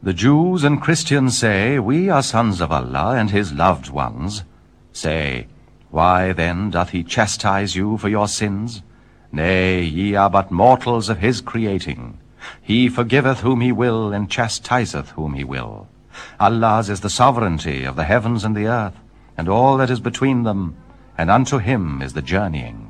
The Jews and Christians say, we are sons of Allah and his loved ones. Say, why then doth he chastise you for your sins? Nay, ye are but mortals of his creating. He forgiveth whom he will, and chastiseth whom he will. Allah's is the sovereignty of the heavens and the earth, and all that is between them, and unto him is the journeying.